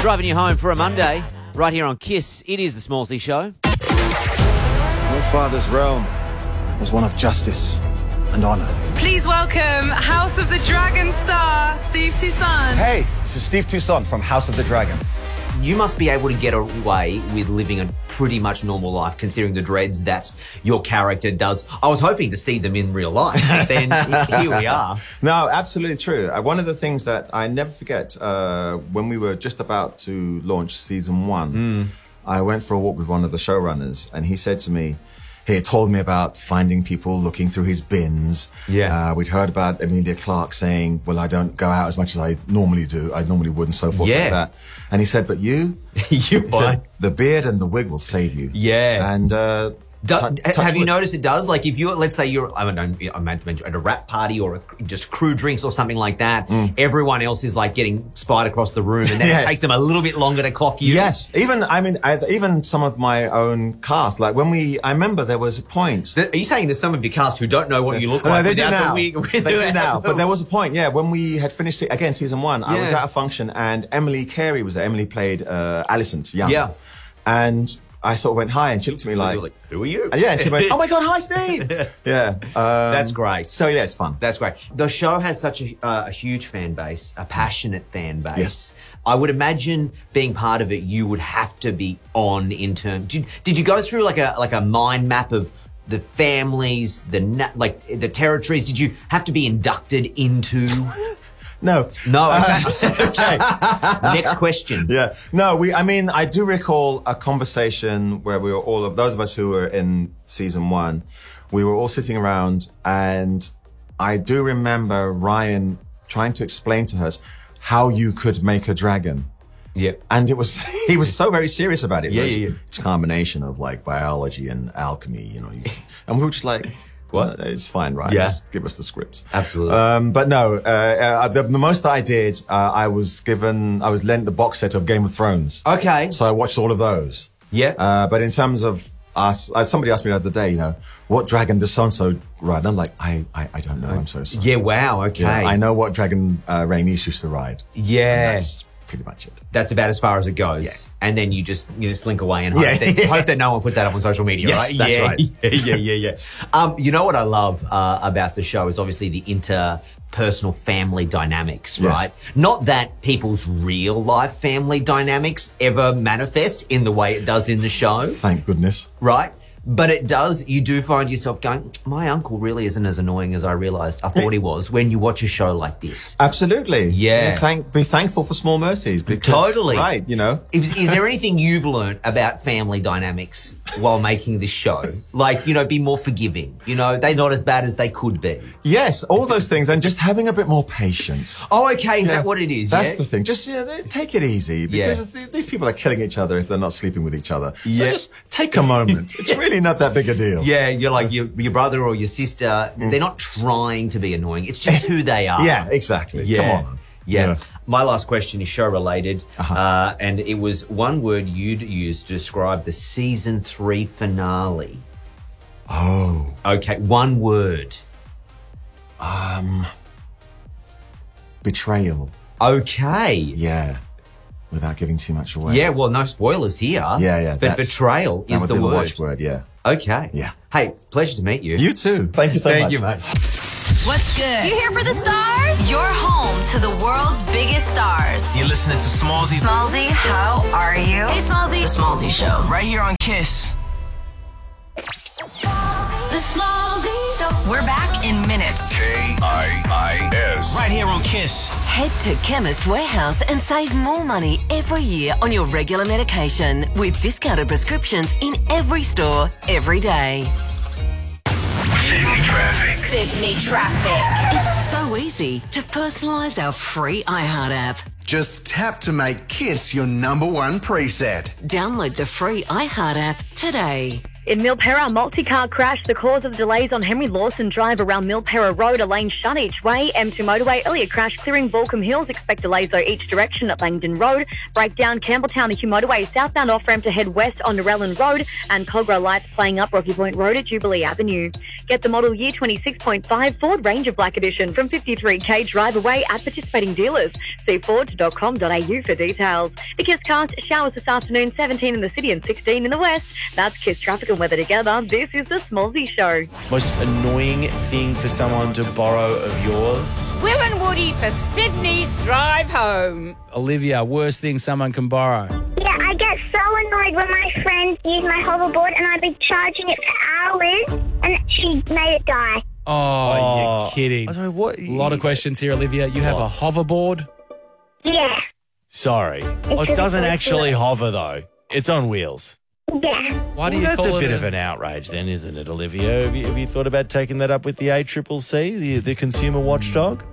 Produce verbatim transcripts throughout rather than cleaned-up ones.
Driving you home for a Monday, right here on Kiss. It is the Smallsy Show. Your father's realm was one of justice and honour. Please welcome House of the Dragon star, Steve Toussaint. Hey, this is Steve Toussaint from House of the Dragon. You must be able to get away with living a pretty much normal life, considering the dreads that your character does. I was hoping to see them in real life, but then here we are. No, absolutely true. Uh, one of the things that I never forget, uh, when we were just about to launch season one, mm. I went for a walk with one of the showrunners, and he said to me, he had told me about finding people looking through his bins. Yeah. Uh, we'd heard about Emilia Clarke saying, well, I don't go out as much as I normally do. I normally would and so forth yeah. like that. And he said, but you, you said, the beard and the wig will save you. Yeah. And, uh, Do, t- have you wood. noticed it does? Like if you're, let's say you're, I don't know, I'm at a rap party or a, just crew drinks or something like that, mm. everyone else is like getting spied across the room, and then yeah. it takes them a little bit longer to clock you. Yes. Even, I mean, I, even some of my own cast, like when we, I remember there was a point. The, are you saying there's some of your cast who don't know what you look like? No, they do without now. The wig, they do now. But there was a point, yeah, when we had finished, again, season one, yeah. I was at a function and Emily Carey was there. Emily played uh, Alicent Young. Yeah. And I sort of went hi, and she looked at me like, like, who are you? And yeah, and she went, oh my God, hi, Steve. yeah. Um, That's great. So yeah, it's fun. That's great. The show has such a, uh, a huge fan base, a passionate fan base. Yes. I would imagine being part of it, you would have to be on in terms. Did, did you go through like a like a mind map of the families, the na- like the territories? Did you have to be inducted into? No. No, okay. okay. Next question. Yeah. No, we, I mean, I do recall a conversation where we were all of, those of us who were in season one, we were all sitting around, and I do remember Ryan trying to explain to us how you could make a dragon. Yeah. And it was, he was so very serious about it. Yeah, it was, yeah, yeah. It's a combination of like biology and alchemy, you know. And we were just like, what? It's fine, right? Yeah. Just give us the scripts. Absolutely. Um, but no, uh, uh, the, the most that I did, uh, I was given, I was lent the box set of Game of Thrones. Okay. So I watched all of those. Yeah. Uh, but in terms of us, uh, somebody asked me the other day, you know, what dragon does so-and-so ride? And I'm like, I, I, I don't know. I'm so sorry. Yeah, wow, okay. Yeah, I know what dragon uh, Rhaenys used to ride. Yeah. That's pretty much it. That's about as far as it goes. Yeah. And then you just, you know, slink away and hope, Yeah. that, hope that no one puts that up on social media, Yes, right? that's yeah, right. Yeah, yeah, yeah, yeah. Um, you know what I love uh, about the show is obviously the interpersonal family dynamics, Yes. right? Not that people's real life family dynamics ever manifest in the way it does in the show, Thank goodness. right? But it does, you do find yourself going, my uncle really isn't as annoying as I realised I thought he was when you watch a show like this. Absolutely. Yeah. Be, thank, be thankful for small mercies. Because, Totally. Right, you know. Is, is there anything you've learned about family dynamics while making this show? Like, you know, be more forgiving. You know, they're not as bad as they could be. Yes, all those things, and just having a bit more patience. Oh, okay. Is Yeah. that what it is? That's yeah? the thing. Just, you know, take it easy, because Yeah. th- these people are killing each other if they're not sleeping with each other. So Yeah. just take a moment. It's really not that big a deal. Yeah, you're like your, your brother or your sister. They're not trying to be annoying. It's just who they are. Yeah, exactly. Yeah. Come on. Yeah. Yeah. My last question is show related. Uh-huh. Uh, and it was one word you'd use to describe the season three finale. Oh. Okay, one word. Um. Betrayal. Okay. Yeah. Without giving too much away. Yeah, well, no spoilers here. Yeah, yeah. But that's- betrayal that is would the be word. the watchword, yeah. Okay. Yeah. Hey, pleasure to meet you. You too. Thank you so Thank much. you, mate. What's good? You here for the stars? You're home to the world's biggest stars. You're listening to Smallsy. Smallsy, how are you? Hey, Smallsy. The Smallsy Show. Right here on Kiss. The Smallsy Show. We're back in minutes. K I I S. Right here on Kiss. Head to Chemist Warehouse and save more money every year on your regular medication with discounted prescriptions in every store, every day. Sydney traffic. Sydney traffic. It's so easy to personalise our free iHeart app. Just tap to make Kiss your number one preset. Download the free iHeart app today. In Milperra, a multi-car crash. The cause of the delays on Henry Lawson Drive around Milperra Road. A lane shut each way. M two motorway, earlier crash clearing Balcombe Hills. Expect delays though each direction at Langdon Road. Breakdown Campbelltown, the Hugh motorway, southbound off-ramp to head west on Narellan Road. And Cogra lights playing up Rocky Point Road at Jubilee Avenue. Get the model year twenty-six point five Ford Ranger Black Edition from fifty-three K drive away at participating dealers. See ford dot com dot a u for details. The Kiss Cast, showers this afternoon, seventeen in the city and sixteen in the west. That's Kiss traffic and weather together. This is the Smallsy Show. Most annoying thing for someone to borrow of yours? Will and Woody for Sydney's drive home. Olivia, worst thing someone can borrow? Yeah, I get so annoyed when my friends use my hoverboard and I've been charging it for hours and she made it die. Oh, Oh, you're kidding. I don't know what. A lot of questions here, Olivia. You have a hoverboard? Yeah, Sorry. Oh, it doesn't actually hover, though. It's on wheels. yeah. Why do Well, you that's call a it bit a- of an outrage then, isn't it, Olivia? Have you, have you thought about taking that up with the A C C C, the, the consumer watchdog?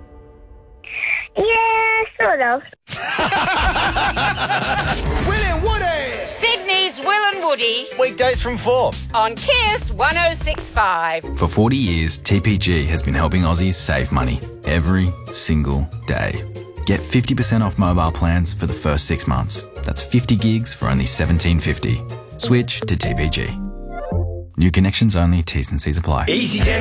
Yeah, sort of. Will and Woody. Sydney's Will and Woody Weekdays from four. on Kiss one oh six point five. For forty years, T P G has been helping Aussies save money every single day. Get fifty percent off mobile plans for the first six months. That's fifty gigs for only seventeen fifty. Switch to T P G. New connections only, T's and C's apply. Easy